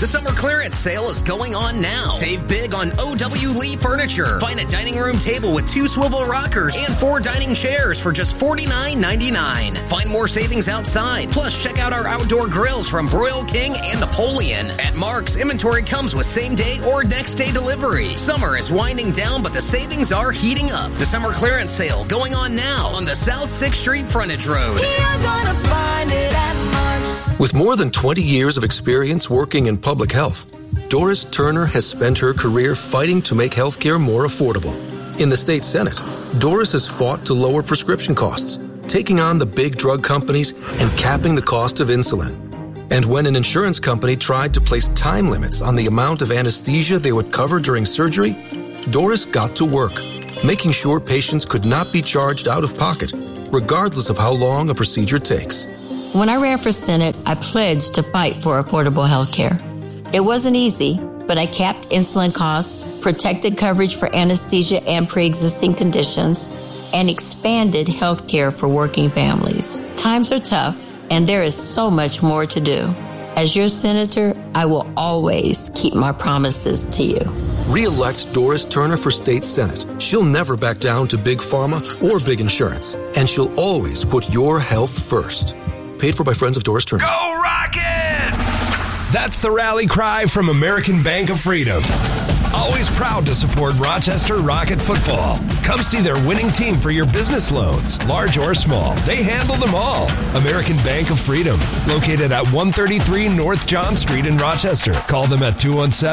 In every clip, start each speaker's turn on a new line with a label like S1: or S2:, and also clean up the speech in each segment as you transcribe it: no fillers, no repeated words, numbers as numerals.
S1: The summer clearance sale is going on now. Save big on O.W. Lee Furniture. Find a dining room table with 2 swivel rockers and 4 dining chairs for just $49.99. Find more savings outside. Plus, check out our outdoor grills from Broil King and Napoleon. At Mark's, inventory comes with same-day or next-day delivery. Summer is winding down, but the savings are heating up. The summer clearance sale going on now on the South 6th Street Frontage Road.
S2: You're gonna find it at Mark's.
S3: With more than 20 years of experience working in public health, Doris Turner has spent her career fighting to make healthcare more affordable. In the state Senate, Doris has fought to lower prescription costs, taking on the big drug companies and capping the cost of insulin. And when an insurance company tried to place time limits on the amount of anesthesia they would cover during surgery, Doris got to work, making sure patients could not be charged out of pocket, regardless of how long a procedure takes.
S4: When I ran for Senate, I pledged to fight for affordable health care. It wasn't easy, but I capped insulin costs, protected coverage for anesthesia and pre-existing conditions, and expanded health care for working families. Times are tough, and there is so much more to do. As your senator, I will always keep my promises to you.
S3: Re-elect Doris Turner for State Senate. She'll never back down to big pharma or big insurance, and she'll always put your health first. Paid for by friends of Doris Turner.
S5: Go Rockets! That's the rally cry from American Bank of Freedom. Always proud to support Rochester Rocket football. Come see their winning team for your business loans, large or small. They handle them all. American Bank of Freedom, located at 133 North John Street in Rochester. Call them at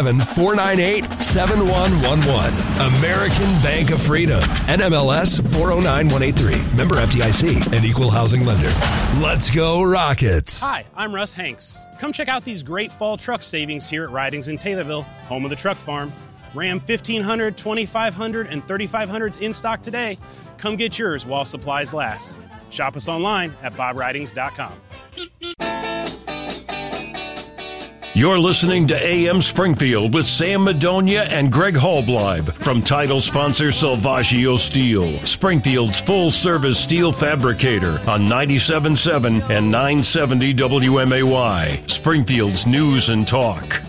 S5: 217-498-7111. American Bank of Freedom, NMLS 409183. Member FDIC, an equal housing lender. Let's go Rockets.
S6: Hi, I'm Russ Hanks. Come check out these great fall truck savings here at Ridings in Taylorville, home of the truck farm. Ram 1500, 2500, and 3500s in stock today. Come get yours while supplies last. Shop us online at bobridings.com.
S7: You're listening to AM Springfield with Sam Madonia and Greg Hallbleib from title sponsor Salvaggio Steel, Springfield's full-service steel fabricator on 97.7 and 970 WMAY, Springfield's News and Talk.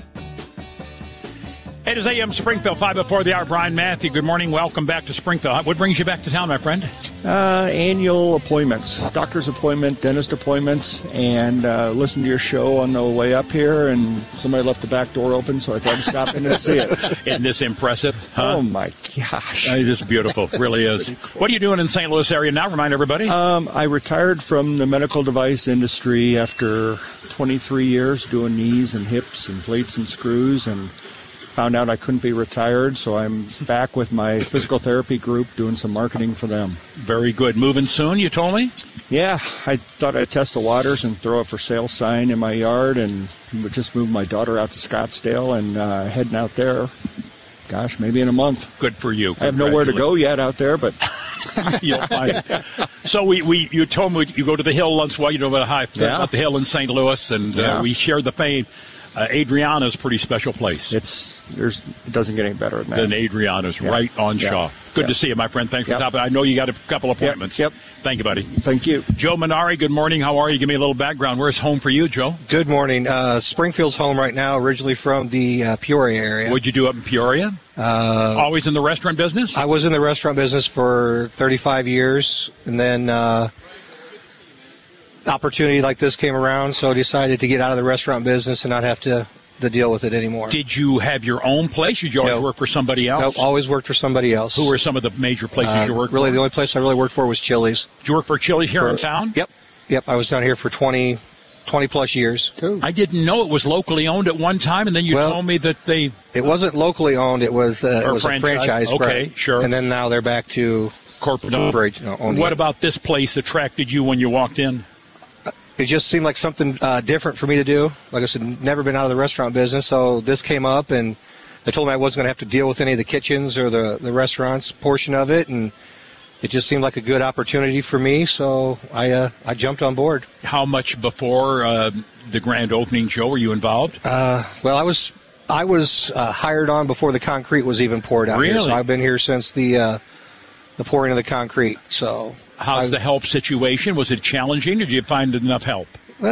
S8: It is AM Springfield, 5 before the hour. Brian Matthew, good morning. Welcome back to Springfield. What brings you back to town, my friend?
S9: Annual appointments, doctor's appointment, dentist appointments, and listen to your show on the way up here, and somebody left the back door open, so I thought I'd stop in and see it.
S8: Isn't this impressive? Huh?
S9: Oh, my gosh.
S8: It is beautiful. It really is. What are you doing in the St. Louis area now? Remind everybody.
S9: I retired from the medical device industry after 23 years doing knees and hips and plates and screws, and found out I couldn't be retired, so I'm back with my physical therapy group doing some marketing for them.
S8: Very good. Moving soon, you told me?
S9: Yeah, I thought I'd test the waters and throw a for sale sign in my yard, and would just move my daughter out to Scottsdale and heading out there, gosh, maybe in a month.
S8: Good for you.
S9: I have nowhere to go yet out there, but...
S8: You'll find it. So you told me you go to the Hill once while you know about the Hill in St. Louis, and we shared the fame. Adriana's a pretty special place.
S9: It doesn't get any better than that.
S8: Than Adriana's, right on Shaw. Good to see you, my friend. Thanks for stopping. I know you got a couple appointments.
S9: Yep.
S8: Thank you, buddy.
S9: Thank you.
S8: Joe Minari, good morning. How are you? Give me a little background. Where's home for you, Joe?
S10: Good morning. Springfield's home right now, originally from the Peoria area.
S8: What'd you do up in Peoria? Always in the restaurant business?
S10: I was in the restaurant business for 35 years, and then opportunity like this came around, so I decided to get out of the restaurant business and not have to deal with it anymore.
S8: Did you have your own place, or did you always work for somebody else?
S10: Nope, always worked for somebody else.
S8: Who were some of the major places you worked for?
S10: Really, the only place I really worked for was Chili's.
S8: Did you work for Chili's here in town?
S10: Yep. I was down here for 20 plus years.
S8: I didn't know it was locally owned at one time, and then you told me that they...
S10: It wasn't locally owned. It was a franchise.
S8: Okay,
S10: right.
S8: sure.
S10: And then now they're back to
S8: corporate.
S10: What
S8: about this place attracted you when you walked in?
S10: It just seemed like something different for me to do. Like I said, never been out of the restaurant business, so this came up, and they told me I wasn't going to have to deal with any of the kitchens or the restaurants portion of it, and it just seemed like a good opportunity for me, so I jumped on board.
S8: How much before the grand opening, Joe, were you involved?
S10: Well, I was hired on before the concrete was even poured out here, so I've been here since the pouring of the concrete. So
S8: how's the help situation? Was it challenging, or did you find enough help?
S10: Well,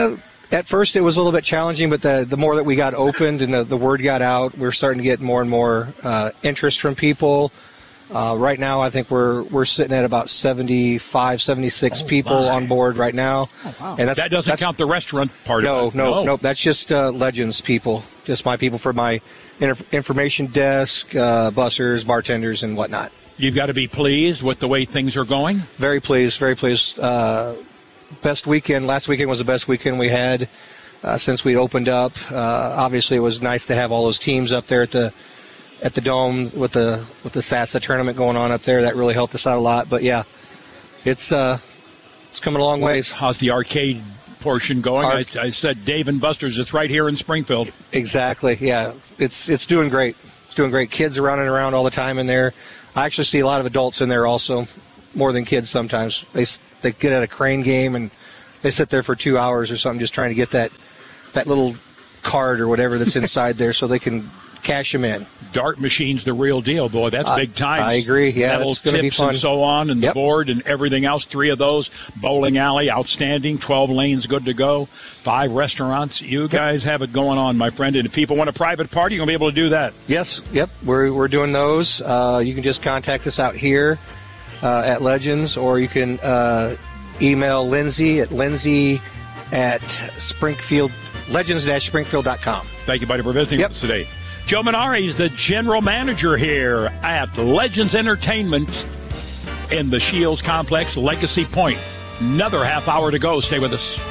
S10: At first, it was a little bit challenging, but the more that we got opened and the word got out, we're starting to get more and more interest from people. Right now, I think we're sitting at about 75, 76 people on board right now.
S8: Oh, wow. And that doesn't count the restaurant part of it.
S10: No. That's just Legends people, just my people for my information desk, bussers, bartenders, and whatnot.
S8: You've got to be pleased with the way things are going?
S10: Very pleased, very pleased. Best weekend. Last weekend was the best weekend we had since we opened up. Obviously, it was nice to have all those teams up there at the Dome with the SASA tournament going on up there. That really helped us out a lot. But yeah, it's coming a long ways.
S8: How's the arcade portion going? I said Dave and Buster's. It's right here in Springfield.
S10: Exactly. Yeah, it's doing great. It's doing great. Kids are running around all the time in there. I actually see a lot of adults in there also, more than kids sometimes. They get at a crane game and they sit there for 2 hours or something just trying to get that little card or whatever that's inside there so they can cash them in.
S8: Dart machine's the real deal, boy. That's big time.
S10: I agree. Yeah,
S8: it's going to be fun. And so on, and the board and everything else. 3 of those. Bowling alley, outstanding. 12 lanes, good to go. 5 restaurants. You guys have it going on, my friend. And if people want a private party, you're going to be able to do that.
S10: Yes. Yep. We're doing those. You can just contact us out here at Legends, or you can email Lindsay at legends-springfield.com.
S8: Thank you, buddy, for visiting with us today. Joe Minari is the general manager here at Legends Entertainment in the Shields Complex, Legacy Point. Another half hour to go. Stay with us.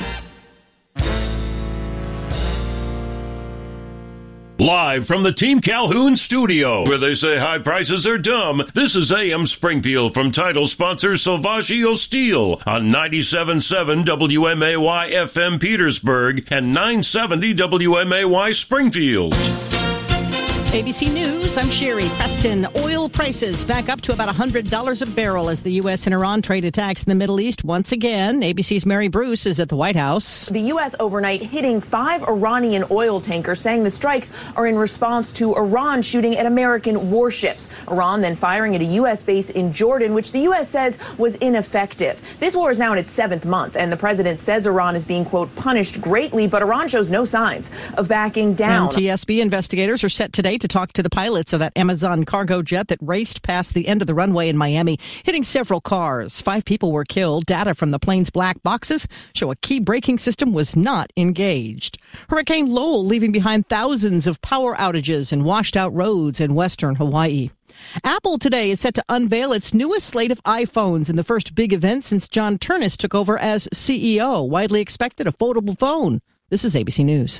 S7: Live from the Team Calhoun studio, where they say high prices are dumb, this is AM Springfield from title sponsor Salvaggio Steel on 97.7 WMAY FM Petersburg and 970 WMAY Springfield.
S11: ABC News, I'm Sherry Preston. Oil prices back up to about $100 a barrel as the U.S. and Iran trade attacks in the Middle East once again. ABC's Mary Bruce is at the White House.
S12: The U.S. overnight hitting 5 Iranian oil tankers, saying the strikes are in response to Iran shooting at American warships. Iran then firing at a U.S. base in Jordan, which the U.S. says was ineffective. This war is now in its 7th month, and the president says Iran is being, quote, punished greatly, but Iran shows no signs of backing down.
S11: And TSB investigators are set today to talk to the pilots of that Amazon cargo jet that raced past the end of the runway in Miami, hitting several cars. 5 people were killed. Data from the plane's black boxes show a key braking system was not engaged. Hurricane Lowell leaving behind thousands of power outages and washed out roads in western Hawaii. Apple today is set to unveil its newest slate of iPhones in the first big event since John Ternus took over as CEO. Widely expected a foldable phone. This is ABC News.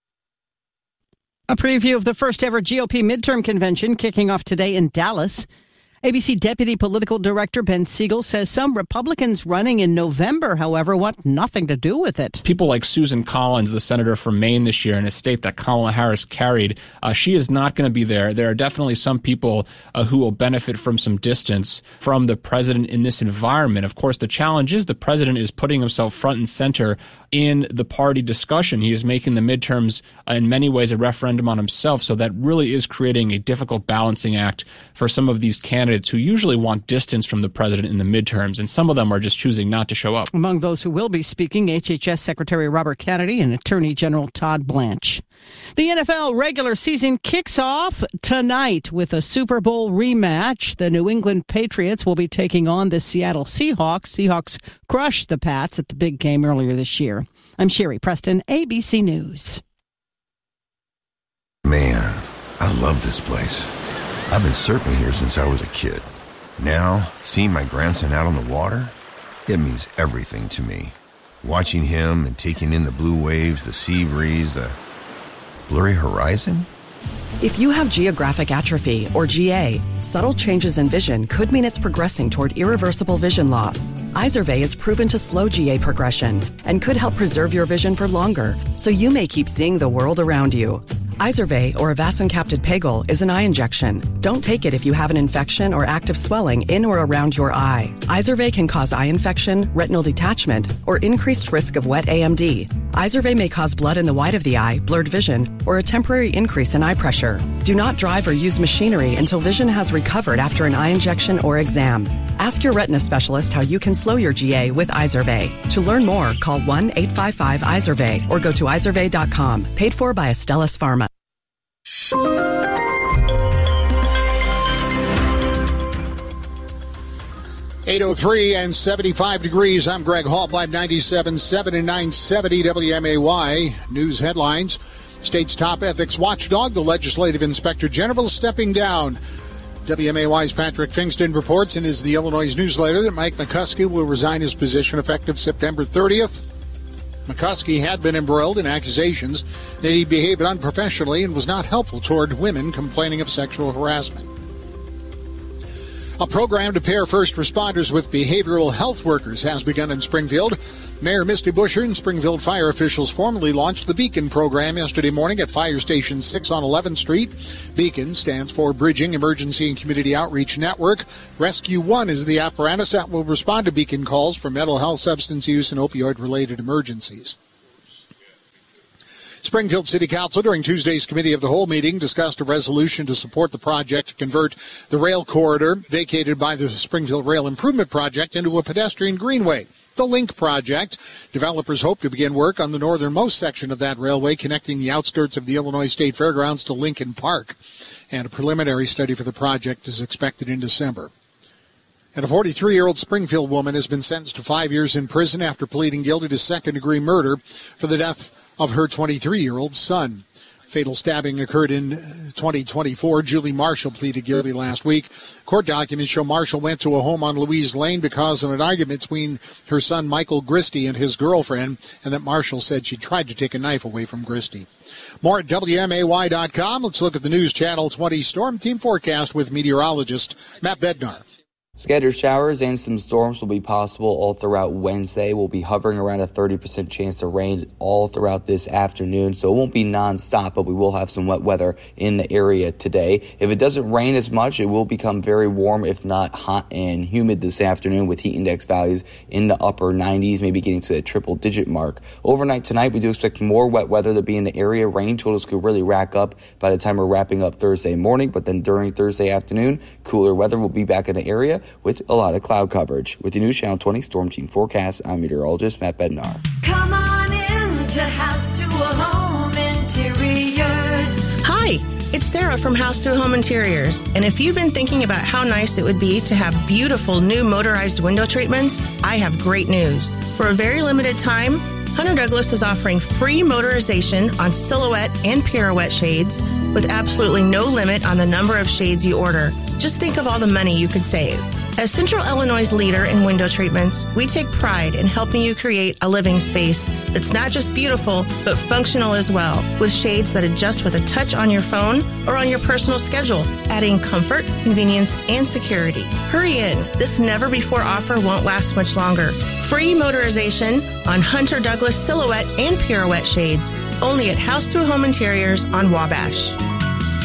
S11: A preview of the first ever GOP midterm convention kicking off today in Dallas. ABC Deputy Political Director Ben Siegel says some Republicans running in November, however, want nothing to do with it.
S13: People like Susan Collins, the senator from Maine this year in a state that Kamala Harris carried, she is not going to be there. There are definitely some people who will benefit from some distance from the president in this environment. Of course, the challenge is the president is putting himself front and center in the party discussion. He is making the midterms in many ways a referendum on himself, so that really is creating a difficult balancing act for some of these candidates who usually want distance from the president in the midterms, and some of them are just choosing not to show up.
S11: Among those who will be speaking, HHS Secretary Robert Kennedy and Attorney General Todd Blanche. The NFL regular season kicks off tonight with a Super Bowl rematch. The New England Patriots will be taking on the Seattle Seahawks. Seahawks crushed the Pats at the big game earlier this year. I'm Sherry Preston, ABC News.
S14: Man, I love this place. I've been surfing here since I was a kid. Now, seeing my grandson out on the water, it means everything to me. Watching him and taking in the blue waves, the sea breeze, the blurry horizon.
S15: If you have geographic atrophy, or GA, subtle changes in vision could mean it's progressing toward irreversible vision loss. Izervay is proven to slow GA progression and could help preserve your vision for longer, so you may keep seeing the world around you. Izervay, or avacincaptad pegol, is an eye injection. Don't take it if you have an infection or active swelling in or around your eye. Izervay can cause eye infection, retinal detachment, or increased risk of wet AMD. Izervay may cause blood in the white of the eye, blurred vision, or a temporary increase in eye pressure. Do not drive or use machinery until vision has recovered after an eye injection or exam. Ask your retina specialist how you can slow your GA with Izervay. To learn more, call 1-855-IZERVAY or go to izervay.com. Paid for by Astellas Pharma.
S16: 8:03 and 75 degrees. I'm Greg Hall, 97.7 and 970 WMAY. News headlines. State's top ethics watchdog, the Legislative Inspector General, stepping down. WMAY's Patrick Fingston reports in the Illinois newsletter that Mike McCuskey will resign his position effective September 30th. McCuskey had been embroiled in accusations that he behaved unprofessionally and was not helpful toward women complaining of sexual harassment. A program to pair first responders with behavioral health workers has begun in Springfield. Mayor Misty Buscher and Springfield fire officials formally launched the Beacon program yesterday morning at Fire Station 6 on 11th Street. Beacon stands for Bridging Emergency and Community Outreach Network. Rescue One is the apparatus that will respond to Beacon calls for mental health, substance use, and opioid-related emergencies. Springfield City Council during Tuesday's Committee of the Whole meeting discussed a resolution to support the project to convert the rail corridor vacated by the Springfield Rail Improvement Project into a pedestrian greenway. The LINK project. Developers hope to begin work on the northernmost section of that railway connecting the outskirts of the Illinois State Fairgrounds to Lincoln Park. And a preliminary study for the project is expected in December. And a 43-year-old Springfield woman has been sentenced to 5 years in prison after pleading guilty to second-degree murder for the death of her 23-year-old son. Fatal stabbing occurred in 2024. Julie Marshall pleaded guilty last week. Court documents show Marshall went to a home on Louise Lane because of an argument between her son Michael Gristy and his girlfriend, and that Marshall said she tried to take a knife away from Gristy. More at WMAY.com. Let's look at the News Channel 20 Storm Team forecast with meteorologist Matt Bednar.
S17: Scattered showers and some storms will be possible all throughout Wednesday. We'll be hovering around a 30% chance of rain all throughout this afternoon, so it won't be nonstop, but we will have some wet weather in the area today. If it doesn't rain as much, it will become very warm, if not hot and humid this afternoon, with heat index values in the upper 90s, maybe getting to the triple-digit mark. Overnight tonight, we do expect more wet weather to be in the area. Rain totals could really rack up by the time we're wrapping up Thursday morning, but then during Thursday afternoon, cooler weather will be back in the area with a lot of cloud coverage. With the News Channel 20 Storm Team forecast, I'm meteorologist Matt Bednar.
S2: Come on in to House to a Home Interiors.
S18: Hi, it's Sarah from House to a Home Interiors. And if you've been thinking about how nice it would be to have beautiful new motorized window treatments, I have great news. For a very limited time, Hunter Douglas is offering free motorization on silhouette and pirouette shades with absolutely no limit on the number of shades you order. Just think of all the money you could save. As Central Illinois' leader in window treatments, we take pride in helping you create a living space that's not just beautiful, but functional as well, with shades that adjust with a touch on your phone or on your personal schedule, adding comfort, convenience, and security. Hurry in. This never-before offer won't last much longer. Free motorization on Hunter Douglas silhouette and pirouette shades, only at House to a Home Interiors on Wabash.